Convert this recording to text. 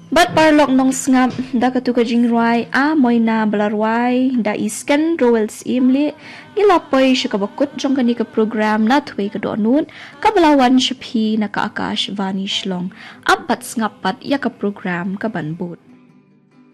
Bat parlok nong sngap da katuka jingruai a moina balarwai da iskan rowels imli ilapoi shikabakut jong kani ka program na thuai ka donun kabalawan shaphi na ka akash vani shlong apat sngapat ya ka program ka banbut.